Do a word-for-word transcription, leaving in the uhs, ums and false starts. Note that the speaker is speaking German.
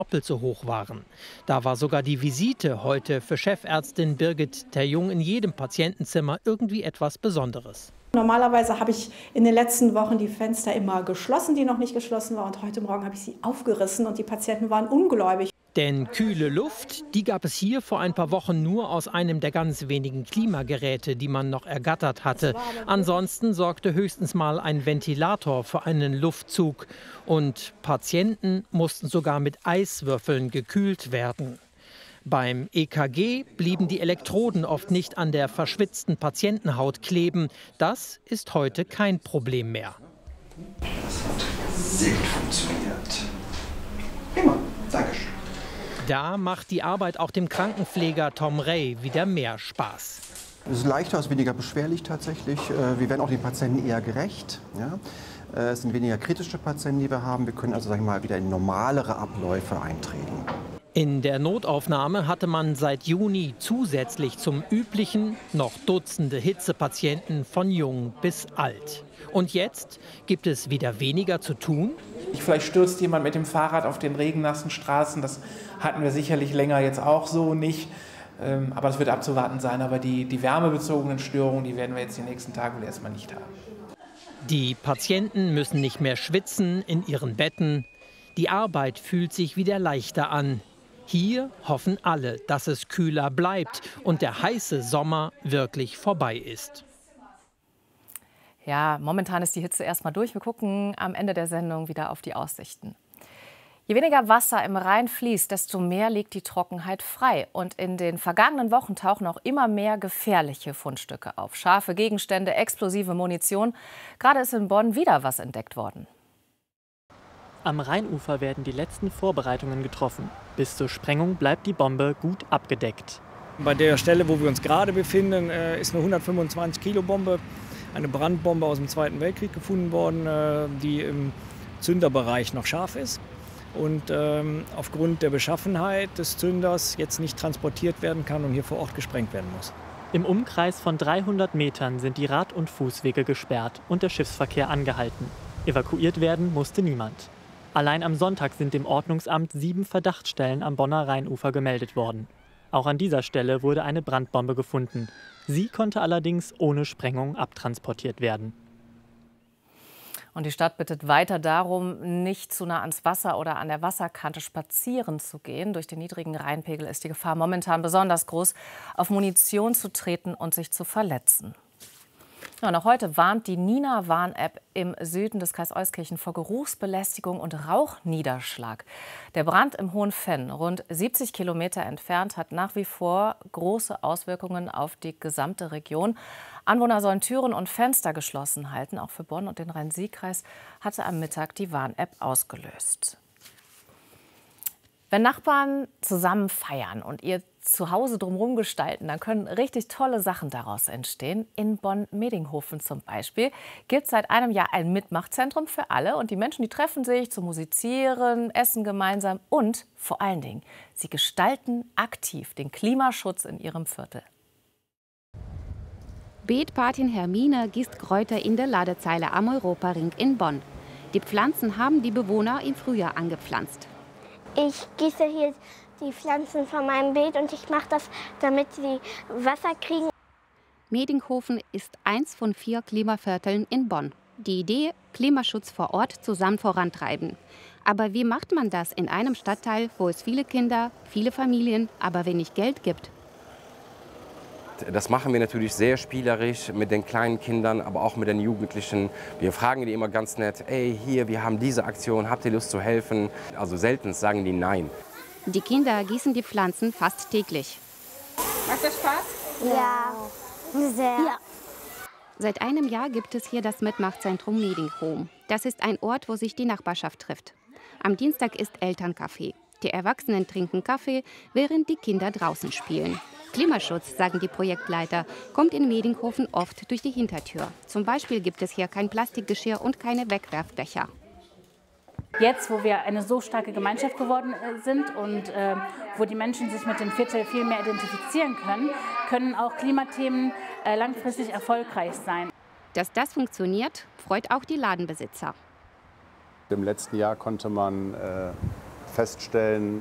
doppelt so hoch waren. Da war sogar die Visite heute für Chefärztin Birgit Terjung in jedem Patientenzimmer irgendwie etwas Besonderes. Normalerweise habe ich in den letzten Wochen die Fenster immer geschlossen, die noch nicht geschlossen waren. Und heute Morgen habe ich sie aufgerissen und die Patienten waren ungläubig. Denn kühle Luft, die gab es hier vor ein paar Wochen nur aus einem der ganz wenigen Klimageräte, die man noch ergattert hatte. Ansonsten sorgte höchstens mal ein Ventilator für einen Luftzug. Und Patienten mussten sogar mit Eiswürfeln gekühlt werden. Beim E K G blieben die Elektroden oft nicht an der verschwitzten Patientenhaut kleben. Das ist heute kein Problem mehr. Das hat sehr gut funktioniert. Prima, Dankeschön. Da macht die Arbeit auch dem Krankenpfleger Tom Ray wieder mehr Spaß. Es ist leichter, es ist weniger beschwerlich tatsächlich. Wir werden auch den Patienten eher gerecht. Ja? Es sind weniger kritische Patienten, die wir haben. Wir können also sagen wir mal, wieder in normalere Abläufe eintreten. In der Notaufnahme hatte man seit Juni zusätzlich zum üblichen noch Dutzende Hitzepatienten von jung bis alt. Und jetzt gibt es wieder weniger zu tun? Vielleicht stürzt jemand mit dem Fahrrad auf den regennassen Straßen. Das hatten wir sicherlich länger jetzt auch so nicht. Aber das wird abzuwarten sein. Aber die, die wärmebezogenen Störungen, die werden wir jetzt die nächsten Tage wohl erstmal nicht haben. Die Patienten müssen nicht mehr schwitzen in ihren Betten. Die Arbeit fühlt sich wieder leichter an. Hier hoffen alle, dass es kühler bleibt und der heiße Sommer wirklich vorbei ist. Ja, momentan ist die Hitze erstmal durch. Wir gucken am Ende der Sendung wieder auf die Aussichten. Je weniger Wasser im Rhein fließt, desto mehr liegt die Trockenheit frei. Und in den vergangenen Wochen tauchen auch immer mehr gefährliche Fundstücke auf. Scharfe Gegenstände, explosive Munition. Gerade ist in Bonn wieder was entdeckt worden. Am Rheinufer werden die letzten Vorbereitungen getroffen. Bis zur Sprengung bleibt die Bombe gut abgedeckt. Bei der Stelle, wo wir uns gerade befinden, ist eine hundertfünfundzwanzig Kilo Bombe, eine Brandbombe aus dem Zweiten Weltkrieg gefunden worden, die im Zünderbereich noch scharf ist und ähm, aufgrund der Beschaffenheit des Zünders jetzt nicht transportiert werden kann und hier vor Ort gesprengt werden muss. Im Umkreis von dreihundert Metern sind die Rad- und Fußwege gesperrt und der Schiffsverkehr angehalten. Evakuiert werden musste niemand. Allein am Sonntag sind dem Ordnungsamt sieben Verdachtsstellen am Bonner Rheinufer gemeldet worden. Auch an dieser Stelle wurde eine Brandbombe gefunden. Sie konnte allerdings ohne Sprengung abtransportiert werden. Und die Stadt bittet weiter darum, nicht zu nah ans Wasser oder an der Wasserkante spazieren zu gehen. Durch den niedrigen Rheinpegel ist die Gefahr momentan besonders groß, auf Munition zu treten und sich zu verletzen. Ja, noch heute warnt die Nina-Warn-App im Süden des Kreis Euskirchen vor Geruchsbelästigung und Rauchniederschlag. Der Brand im Hohenfenn, rund siebzig Kilometer entfernt, hat nach wie vor große Auswirkungen auf die gesamte Region. Anwohner sollen Türen und Fenster geschlossen halten. Auch für Bonn und den Rhein-Sieg-Kreis hatte am Mittag die Warn-App ausgelöst. Wenn Nachbarn zusammen feiern und ihr Zuhause drumherum gestalten, dann können richtig tolle Sachen daraus entstehen. In Bonn-Medinghofen zum Beispiel gibt es seit einem Jahr ein Mitmachzentrum für alle. Und die Menschen, die treffen sich zum Musizieren, essen gemeinsam und vor allen Dingen, sie gestalten aktiv den Klimaschutz in ihrem Viertel. Betpatin Hermine gießt Kräuter in der Ladezeile am Europaring in Bonn. Die Pflanzen haben die Bewohner im Frühjahr angepflanzt. Ich gieße hier die Pflanzen von meinem Beet und ich mache das, damit sie Wasser kriegen. Medinghofen ist eins von vier Klimavierteln in Bonn. Die Idee, Klimaschutz vor Ort zusammen vorantreiben. Aber wie macht man das in einem Stadtteil, wo es viele Kinder, viele Familien, aber wenig Geld gibt? Das machen wir natürlich sehr spielerisch mit den kleinen Kindern, aber auch mit den Jugendlichen. Wir fragen die immer ganz nett, ey, hier, wir haben diese Aktion, habt ihr Lust zu helfen? Also selten sagen die nein. Die Kinder gießen die Pflanzen fast täglich. Macht das Spaß? Ja, sehr. Ja. Seit einem Jahr gibt es hier das Mitmachzentrum Medinghofen. Das ist ein Ort, wo sich die Nachbarschaft trifft. Am Dienstag ist Elternkaffee. Die Erwachsenen trinken Kaffee, während die Kinder draußen spielen. Klimaschutz, sagen die Projektleiter, kommt in Medinghofen oft durch die Hintertür. Zum Beispiel gibt es hier kein Plastikgeschirr und keine Wegwerfbecher. Jetzt, wo wir eine so starke Gemeinschaft geworden sind und äh, wo die Menschen sich mit dem Viertel viel mehr identifizieren können, können auch Klimathemen äh, langfristig erfolgreich sein. Dass das funktioniert, freut auch die Ladenbesitzer. Im letzten Jahr konnte man äh, feststellen,